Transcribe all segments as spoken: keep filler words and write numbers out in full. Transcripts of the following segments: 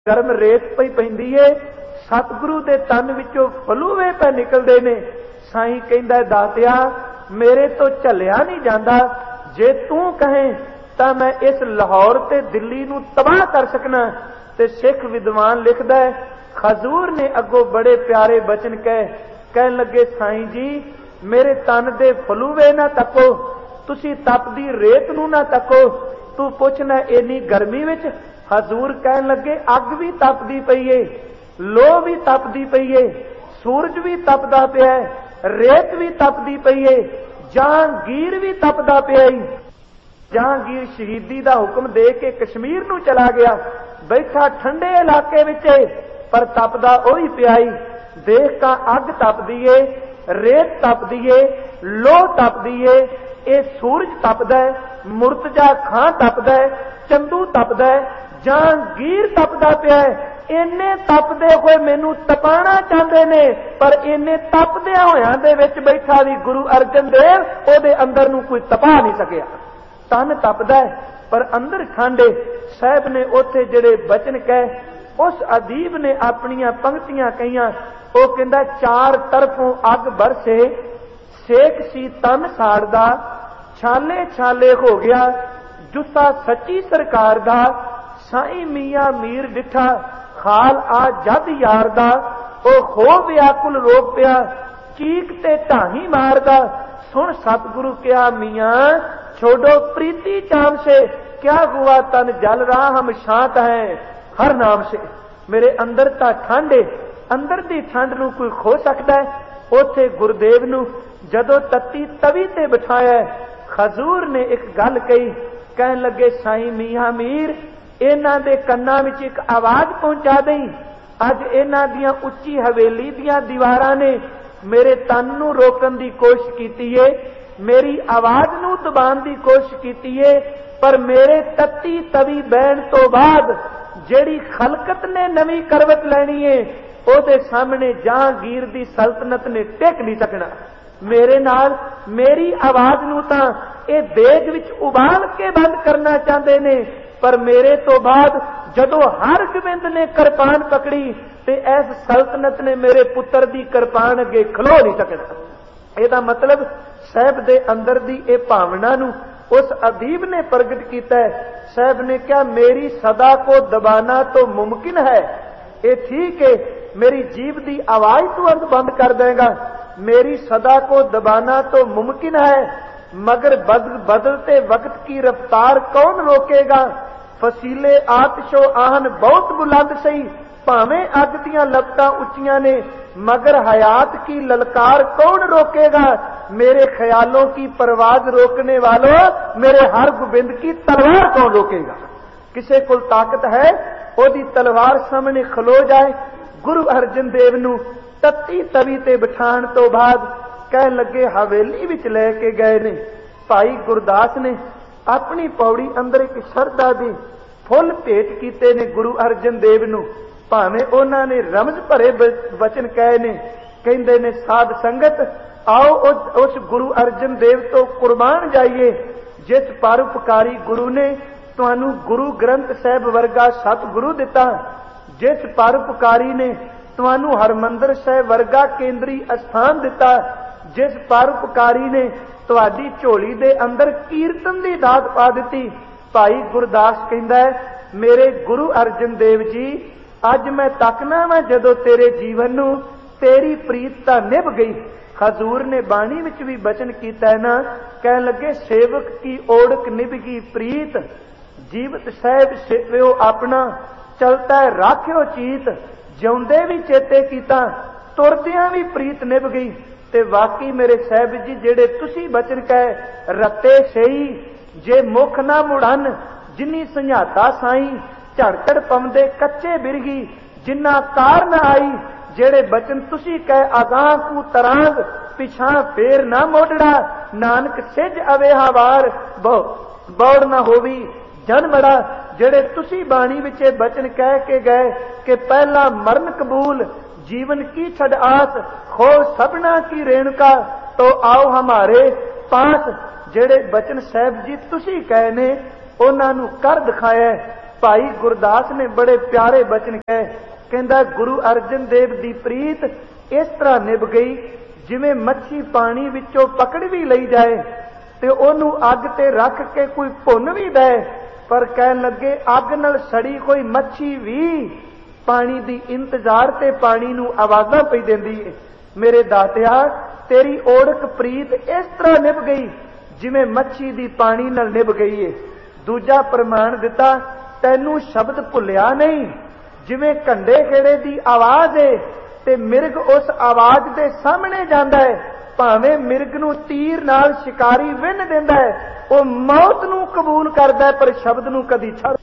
गर्म रेत पई पैंदी है, सतगुरु दे तन विचों फलूवे पे निकलते ने। साईं कहंदा दातिया मेरे तो झलिया नहीं जाता, जे तू कहे तो मैं इस लाहौर ते दिल्ली नूं तबाह कर सकना। ते सिख विद्वान लिखदा है खजूर ने अगों बड़े प्यारे बचन कह कह लगे साईं जी मेरे तन दे फलूवे ना तको, तुसी तपदी रेत नूं ना तको, तू पुछना इन्नी गर्मी विच। हजूर कहन लगे अग भी तपदी पई है, लो भी तपदी पई है, सूरज भी तपदा पिया है, रेत भी तपदी पई है, जहांगीर भी तपदा पिया है। जहांगीर शहीदी का हुक्म दे के कश्मीर नूं चला गया, बैठा ठंडे इलाके विच पर तपदा ओही पिया है। देख का अग तपदी है, रेत तपदी है, लो तपदी है, ये सूरज तपदा है, मुर्तजा खां तपदा है, चंदू तपदा है, जहांगीर तपदा पिया है। इन्ने तपदे होए मैनू तपाना चाहते ने, पर इन्ने तपदिया होया दे विच बैठा भी गुरु अर्जन देव ओदे अंदर नू कोई तपा नहीं सकिया। तन तपदा है पर अंदर ठंडे। साहब ने उथे जिहड़े बचन कहे उस अदीब ने अपनियां पंक्तियां कहियां। वो कहंदा चार तरफों अग बरसे, सेक सी तन साड़दा, छाले छाले हो गया जुस्सा सच्ची सरकार दा, साईं मियां मीर डिठा खाल आ जद यार दा, ओ हो व्याकुल रोक पिया चीक ते ढाही मारदा। सुन सतगुरु क्या मियां छोड़ो प्रीति चाम से, क्या हुआ तन जल रहा हम शांत हैं हर नाम से। मेरे अंदर ता ठंड है, अंदर दी ठंड नू कोई खो सकता है। उथे गुरुदेव नू जदों तत्ती तवी ते बिठाया, खजूर ने एक गल कही, कहन लगे साईं मियां मीर इन्हां दे कन्नां विच एक आवाज पहुंचा दई। अज इन्हां दियां उच्ची हवेली दियां दीवारां ने मेरे तन नू रोकण दी कोशिश कीती है, मेरी आवाज नू दबाण दी कोशिश कीती है, पर मेरे तत्ती तवी बहन तो बाद जेड़ी खलकत ने नवी करवट लैनी है ओदे सामने जहांगीर दी सल्तनत ने टिक नहीं सकना। मेरे नाल मेरी आवाज नू तां ए देग विच उबाल के बंद करना चाहते ने, पर मेरे तो बाद जदों हर गोबिंद ने किरपान पकड़ी ते इस सल्तनत ने मेरे पुत्र दी किरपान अगे खलो नहीं सकना। एदा मतलब साहब दे अंदर दी ए भावना नू उस अदीब ने प्रगट किया है। साहब ने क्या मेरी सदा को दबाना तो मुमकिन है, ये ठीक है मेरी जीभ दी आवाज तुरंत बंद कर देगा, मेरी सदा को दबाना तो मुमकिन है, मगर बदल बदलते वक्त की रफ्तार कौन रोकेगा। फसीले आतिशो आहन बहुत बुलंद सही, भावें अग दियां लपटां उच्चियां ने, मगर हयात की ललकार कौन रोकेगा। मेरे ख्यालों की परवाज रोकने वालों मेरे हर गोबिंद की तलवार कौन रोकेगा। किसे को ताकत है ओदी तलवार सामने खलो जाए। गुरु अर्जन देव नू तत्ती तवी ते बिठाण तो बाद कह लगे हवेली विच लैके गए ने। भाई गुरदास ने अपनी पौड़ी अंदर एक शरदा दी फुल भेट कीते ने गुरु अर्जन देव नू। भावें उन्हां ने रमज भरे वचन कहे ने, कहंदे ने साध संगत आओ उस गुरु अर्जन देव तो कुर्बान जाइए जिस परोपकारी गुरु ने तुहानू गुरु ग्रंथ साहिब वर्गा सतगुरु दिता, जिस परोपकारी ने तुहानू हरमंदर साहिब वर्गा केंद्री स्थान दिता, जिस परोपकारी ने तुहाडी झोली दे अंदर कीर्तन दी दात पा दी। भाई गुरदास कहंदा है मेरे गुरु अर्जन देव जी अज मैं तकना वा जदों तेरे जीवन नू तेरी प्रीत तां निभ गई। हजूर ने बाणी विच भी बचन कीता है ना, कह लगे सेवक की ओढ़क निभगी प्रीत, जीवत साहिब सेव्यो अपना चलता है राख्यो चीत। जिउंदे भी चेते कीता तुरदियां भी प्रीत निभ गई। ते वाकई मेरे साहिब जी जेड़े तुसी बचन कहे रते सही, जे मुख ना मुड़न जिन्नी संझाता साईं, झड़झड़ पवंदे कच्चे बिरगी जिन्ना कार ना आई। जेड़े बचन तुसी कहे अगां कू तरांग पिछां फेर ना मोड़ड़ा, नानक सिज अवे हवार बौड़ ना होवी जन बड़ा। जेड़े तुसी बाणी विचे बचन कह के गए कि पहला मरण कबूल जीवन की छड़ आस, खो सबना की रेणुका तो आओ हमारे पास। जेड़े बचन साहब जी तुसी कहे ने उन्हां नू कर दिखाया। भाई गुरदास ने बड़े प्यारे बचन कहे, कहता गुरु अर्जन देव की प्रीत इस तरह निभ गई जिवें मच्छी पानी विचों पकड़ भी लई जाए ते ओनू अग ते रख के कोई भुन भी दे, पर कहन लगे अग नाल सड़ी कोई मच्छी भी पानी दी इंतजार ते पानी नू आवाज़ां पई देंदी है। मेरे दातिया तेरी ओढ़क प्रीत इस तरह निभ गई जिवें मच्छी दी पानी नाल निभ गई है। दूजा प्रमाण दिता, तैनू शब्द भुलिया नहीं, जिवें कंडे खेड़े दी आवाज़ है ते मिर्ग उस आवाज़ दे सामने जांदा है, भावें मिर्ग नू तीर नाल शिकारी विन दिंदा है, वो मौत नू कबूल करदा है पर शब्द नू कदी छड़।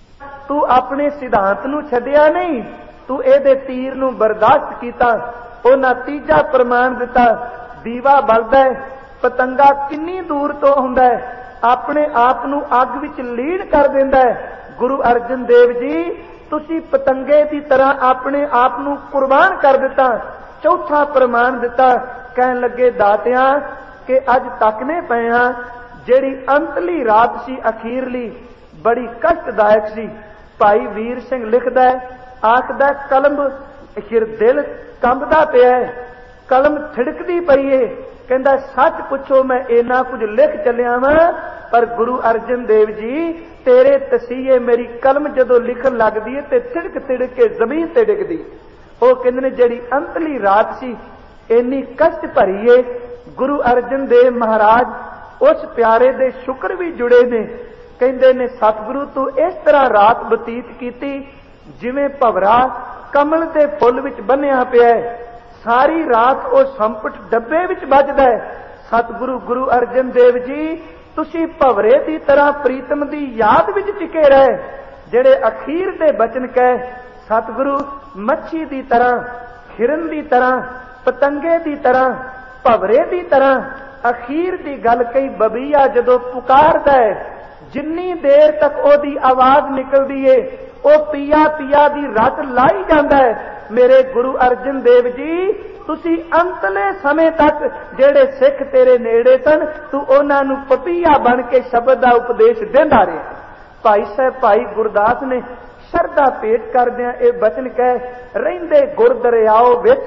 तू अपने सिद्धांत नू छड्डिया नहीं, तू इहदे तीर नू बर्दाश्त कीता। उन्हां तीजा प्रमाण दिता, दीवा बलदा है, पतंगा किन्नी दूर तो हुंदा है, अपने आप नू अग विच लीन कर दिंदा है। गुरु अर्जन देव जी तुसी पतंगे की तरह अपने आप नू कुर्बान कर दिता। चौथा प्रमाण दिता, कहन लगे दातिया कि अज तकने पे हां, जिहड़ी अंतली रात सी अखीरली बड़ी कष्टदायक सी। भाई वीर सिंह लिखदा है, आखदा कलम अखिर दिल कंबदा पिया है, कलम थिड़कदी पई है, कहंदा सच पुछो मैं इन्ना कुछ लिख चलिया वां, पर गुरु अर्जन देव जी तेरे तसीहे मेरी कलम जदों लिखन लगदी है ते तिड़क तिड़क के जमीन ते डिगदी। वो कहंदे ने जिहड़ी अंतली रात सी इन्नी कष्ट भरी है। गुरु अर्जन देव महाराज उस प्यारे दे शुक्र भी जुड़े ने, कहंदे ने सतगुरु तू इस तरह रात बतीत कीती जिवें भवरा कमल दे फुੱਲ विच बन्निया पिया है, सारी रात वो संपट डब्बे विच बजदा है। सतगुरु गुरु अर्जन देव जी तुसी भवरे की तरह प्रीतम की याद विच टिके रहे, जेड़े अखीर दे बचन कहे सतगुरु मच्छी की तरह, हिरन की तरह, पतंगे की तरह, भवरे की तरह अखीर की गल कही बबीया जदों पुकारदा है, जिन्नी देर तक ओदी आवाज निकलदी है वो पिया पिया दी रट लाई जांदा है। मेरे गुरु अर्जन देव जी तुसी अंतले समय तक जेड़े सिख तेरे नेड़े सन तू उन्हां नू पपीया बन के शब्द दा उपदेश देंदा रहा। भाई साहब भाई गुरदास ने शरधा भेट करदियां ए बचन कह, रहिंदे गुर दरियाओ विच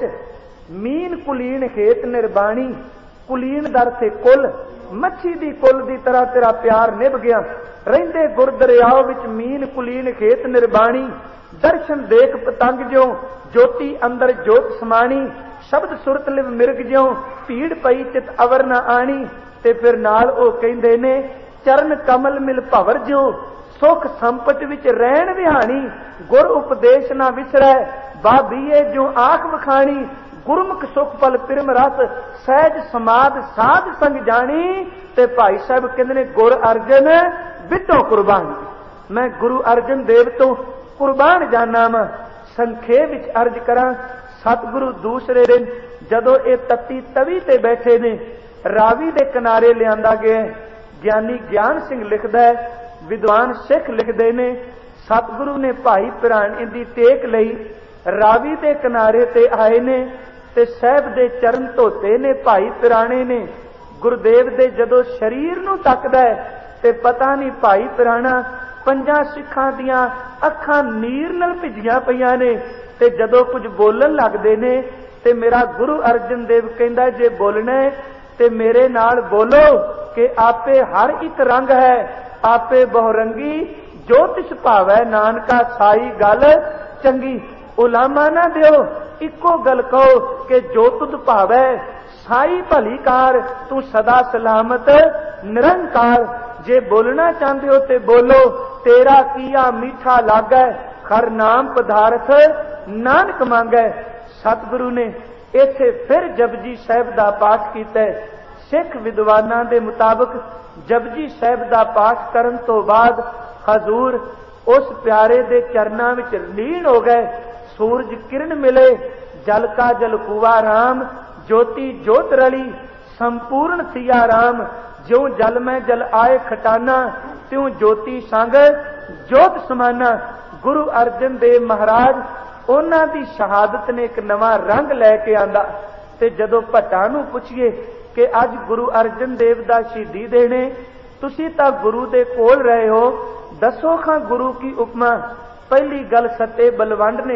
मीन कुलीन खेत निर्बाणी, कुलीन दर से कुल मच्छी दी कुल दी तरह तेरा प्यार निभ गया। रहिंदे गुर दरियाओ विच मीन कुलीन खेत निर्बाणी, दर्शन देख पतंग ज्यों ज्योति अंदर जोत समाणी, शब्द सुरत लिव मिर्ग ज्यों भीड़ पई चित अवर न आणी। ते फिर नाल ओ कहंदे ने चरण कमल मिल भवर ज्यों सुख संपट विच रहन विहाणी, गुर उपदेश ना विसरै बाबीए ज्यों आख वखाणी, गुरमुख सुख पल पिरम रस सहज समाद साध संग जानी। ते भाई साहब कहंदे ने गुर अर्जन विटो कुर्बान, मैं गुरु अर्जन देव तो कुर्बान जाना वा। संखेप विच अर्ज करा, सतगुरु दूसरे दिन जदों ये तत्ती तवी ते बैठे ने रावी दे किनारे लियांदा गया। ज्ञानी ज्ञान सिंह लिखदा है, विद्वान सिख लिखदे ने सतगुरु ने भाई पिराने दी टेक लई रावी दे किनारे ते आए ने ते साहब दे चरण धोते ने। भाई पिराने ने गुरुदेव दे जदों शरीर नूं तकदा है ते पता नहीं भाई पिराना पंजां सिखां दियां अखां नीर नाल भिजियां पईयां ने ते जदों कुछ बोलन लगदे ने ते मेरा गुरु अर्जन देव कहंदा जे बोलना है ते मेरे नाल बोलो कि आपे हर एक रंग है, आपे बहुरंगी जो तिस भावै नानका साई गल चंगी। उलामा ना दिओ इको गल कहो कि जो तुद भावै साई भली कार, तू सदा सलामत निरंकार। जे बोलना चाहते हो ते बोलो, तेरा किया मीठा लागै, खर नाम पदार्थ नानक मांगै। सतगुरु ने इत्थे फिर जपजी साहिब दा पाठ कीता। सिख विद्वानां दे मुताबिक जपजी साहिब दा पाठ करन तो बाद हजूर उस प्यारे दे चरनां विच लीन हो गए। सूरज किरण मिले, जल का जल कुआ राम, ज्योति ज्योत रली संपूर्ण सिया राम। ज्यों जल में जल आए खटाना, त्यों ज्योति संग ज्योत समाना। गुरु अर्जन देव महाराज उन्हां दी शहादत ने एक नवा रंग लैके आंदा। ते जदों भट्टां नूं पुछिए कि अज गुरु अर्जन देव दा शहीदी देने, तुसीं तां गुरु दे कोल रहे हो, दसो खां गुरु की उपमा। पहली गल सत्ते बलवंड ने